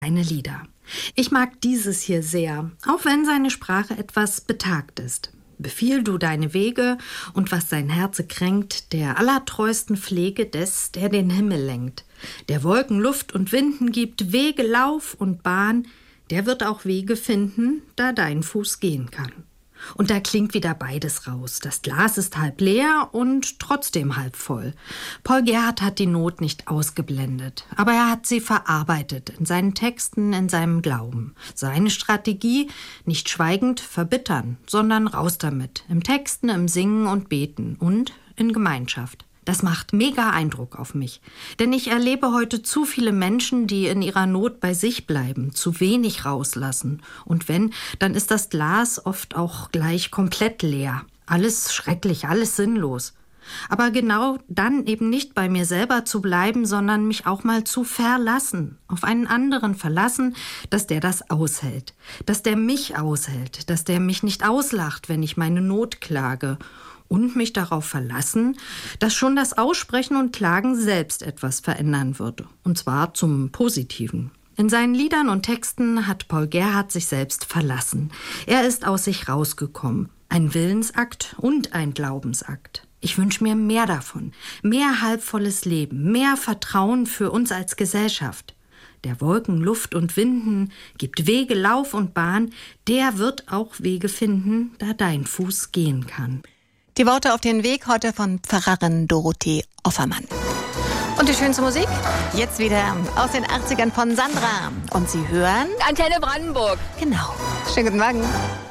seine Lieder. Ich mag dieses hier sehr, auch wenn seine Sprache etwas betagt ist. Befiehl du deine Wege und was dein Herze kränkt, der allertreusten Pflege des, der den Himmel lenkt. Der Wolken Luft und Winden gibt, Wege Lauf und Bahn, der wird auch Wege finden, da dein Fuß gehen kann. Und da klingt wieder beides raus. Das Glas ist halb leer und trotzdem halb voll. Paul Gerhardt hat die Not nicht ausgeblendet, aber er hat sie verarbeitet in seinen Texten, in seinem Glauben. Seine Strategie, nicht schweigend verbittern, sondern raus damit. Im Texten, im Singen und Beten und in Gemeinschaft. Das macht mega Eindruck auf mich. Denn ich erlebe heute zu viele Menschen, die in ihrer Not bei sich bleiben, zu wenig rauslassen. Und wenn, dann ist das Glas oft auch gleich komplett leer. Alles schrecklich, alles sinnlos. Aber genau dann eben nicht bei mir selber zu bleiben, sondern mich auch mal zu verlassen. Auf einen anderen verlassen, dass der das aushält. Dass der mich aushält. Dass der mich nicht auslacht, wenn ich meine Not klage. Und mich darauf verlassen, dass schon das Aussprechen und Klagen selbst etwas verändern würde. Und zwar zum Positiven. In seinen Liedern und Texten hat Paul Gerhardt sich selbst verlassen. Er ist aus sich rausgekommen. Ein Willensakt und ein Glaubensakt. Ich wünsche mir mehr davon. Mehr halbvolles Leben. Mehr Vertrauen für uns als Gesellschaft. Der Wolken, Luft und Winden gibt Wege, Lauf und Bahn. Der wird auch Wege finden, da dein Fuß gehen kann. Die Worte auf den Weg heute von Pfarrerin Dorothee Offermann. Und die schönste Musik? Jetzt wieder aus den 80ern von Sandra. Und Sie hören Antenne Brandenburg. Genau. Schönen guten Morgen.